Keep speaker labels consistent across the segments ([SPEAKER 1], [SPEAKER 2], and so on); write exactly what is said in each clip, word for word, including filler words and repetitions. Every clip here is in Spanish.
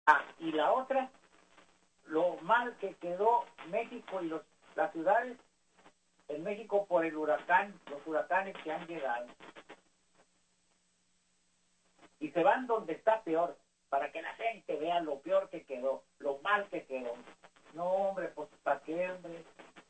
[SPEAKER 1] Ah, y la otra, lo mal que quedó México y los, las ciudades en México por el huracán, los huracanes que han llegado. Y se van donde está peor, para que la gente vea lo peor que quedó, lo mal que quedó. No, hombre, pues, ¿para qué, hombre?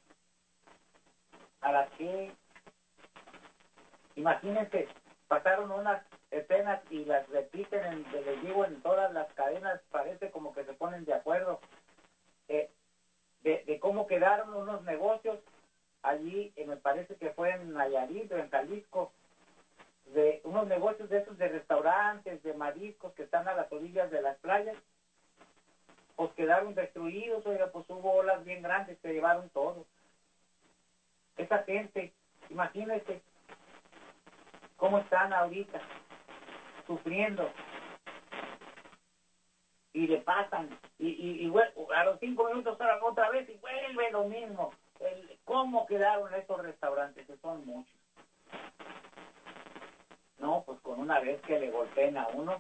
[SPEAKER 1] ¿Para qué? Imagínense, pasaron unas escenas y las repiten, en, les digo, en todas las cadenas, parece como que se ponen de acuerdo, eh, de, de cómo quedaron unos negocios allí, eh, me parece que fue en Nayarit o en Jalisco, de unos negocios de esos de restaurantes, de mariscos que están a las orillas de las playas, pues quedaron destruidos. Oiga, pues hubo olas bien grandes que llevaron todo. Esa gente, imagínense cómo están ahorita, sufriendo, y le pasan, y, y, y a los cinco minutos salen otra vez y vuelve lo mismo. El, ¿Cómo quedaron esos restaurantes? Que son muchos. No, pues con una vez que le golpeen a uno,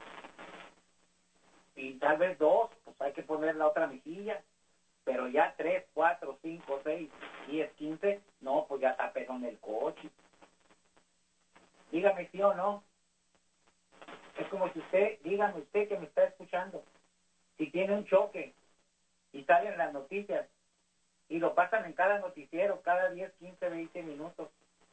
[SPEAKER 1] y tal vez dos, pues hay que poner la otra mejilla, pero ya tres, cuatro, cinco, seis, diez, quince, no, pues ya está pegado en el coche. Dígame sí o no. Es como si usted, dígame usted que me está escuchando, si tiene un choque y salen las noticias y lo pasan en cada noticiero, cada diez, quince, veinte minutos,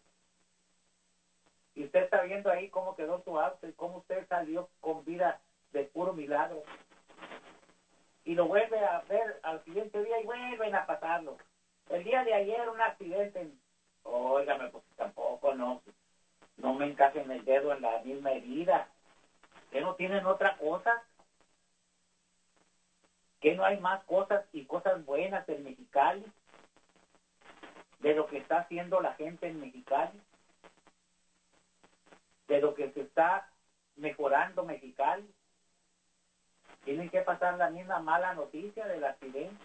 [SPEAKER 1] y usted está viendo ahí cómo quedó su auto y cómo usted salió con vida de puro milagro, y lo vuelve a ver al siguiente día y vuelven a pasarlo. El día de ayer un accidente, óigame, pues tampoco, no, no me encajen el dedo en la misma herida. ¿Que no tienen otra cosa? ¿Que no hay más cosas y cosas buenas en Mexicali de lo que está haciendo la gente en Mexicali? De lo que se está mejorando Mexicali. Tienen que pasar la misma mala noticia del accidente.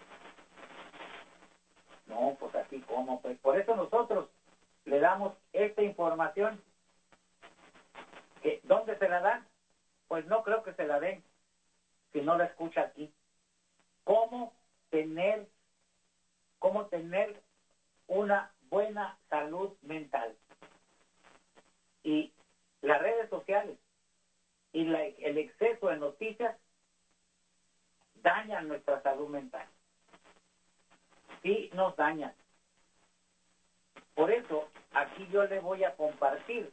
[SPEAKER 1] No, pues así como, pues por eso nosotros le damos esta información. ¿Que ¿Dónde se la dan? Pues no creo que se la den si no la escucha aquí. ¿Cómo tener, cómo tener una buena salud mental? Y las redes sociales y la, el exceso de noticias dañan nuestra salud mental. Sí nos dañan. Por eso, aquí yo le voy a compartir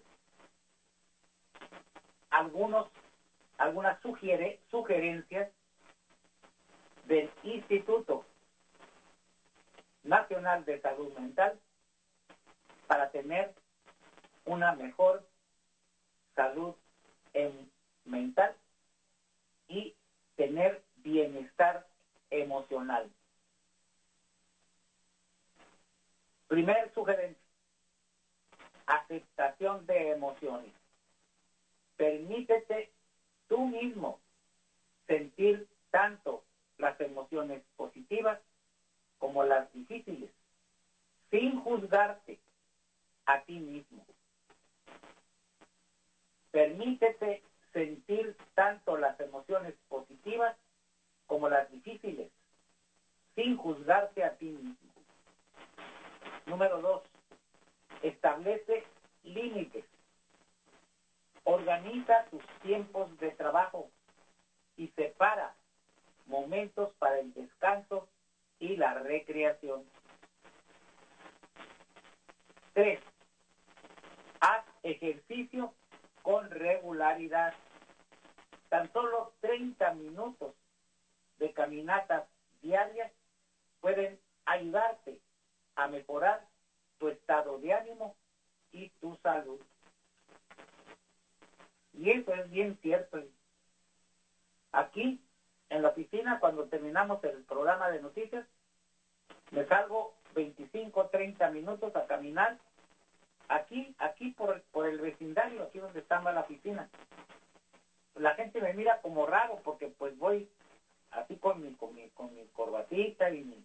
[SPEAKER 1] algunos, algunas sugiere, sugerencias del Instituto Nacional de Salud Mental para tener una mejor salud en, mental y tener bienestar emocional. Primer sugerencia, aceptación de emociones. Permítete tú mismo sentir tanto las emociones positivas como las difíciles, sin juzgarte a ti mismo. Permítete sentir tanto las emociones positivas como las difíciles, sin juzgarte a ti mismo. Número dos, establece límites. Organiza tus tiempos de trabajo y separa momentos para el descanso y la recreación. Tres, haz ejercicio con regularidad. Tan solo treinta minutos de caminatas diarias pueden ayudarte a mejorar tu estado de ánimo y tu salud. Y eso es bien cierto. Aquí, en la oficina, cuando terminamos el programa de noticias, me salgo veinticinco, treinta minutos a caminar aquí, aquí por, por el vecindario, aquí donde estaba la oficina. La gente me mira como raro porque pues voy así con mi, con mi, con mi corbatita y mi,